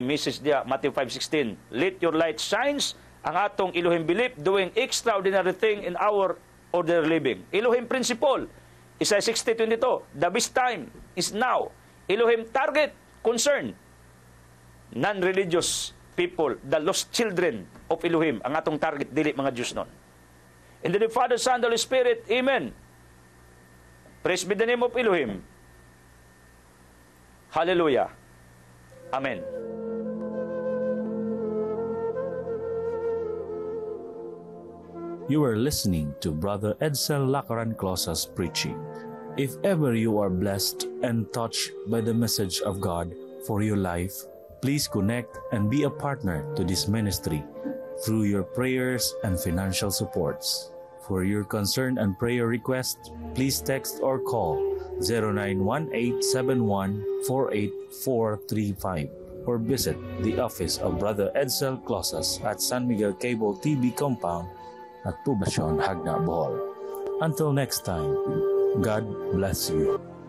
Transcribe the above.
message dia, Matthew 5:16. Let your light shines, ang atong Elohim belief, doing extraordinary thing in our ordinary living. Elohim principle, Isaiah 60:22, the best time is now. Elohim target, concern, non-religious people, the lost children of Elohim, ang atong target, dili mga Diyos nun. In the name of Father, Son, and Holy Spirit, Amen. Praise be the name of Elohim. Hallelujah. Amen. You are listening to Brother Edsel Lacran Closas preaching. If ever you are blessed and touched by the message of God for your life, please connect and be a partner to this ministry through your prayers and financial supports. For your concern and prayer request, please text or call 0918714845 or visit the office of Brother Edsel Closas at San Miguel Cable TV Compound at Poblacion, Hagna, Bohol. Until next time, God bless you.